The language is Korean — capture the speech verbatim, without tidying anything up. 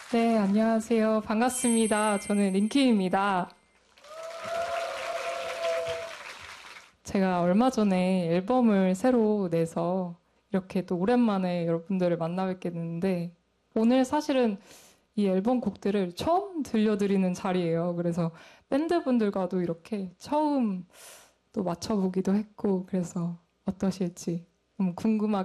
네, 안녕하세요. 반갑습니다. 저는 링키입니다. 제가 얼마 전에 앨범을 새로 내서 이렇게 또 오랜만에 여러분들을 만나 뵙게 됐는데 오늘 사실은 이 앨범 곡들을 처음 들려드리는 자리예요. 그래서 밴드분들과도 이렇게 처음 또 맞춰보기도 했고 그래서 어떠실지 너무 궁금하게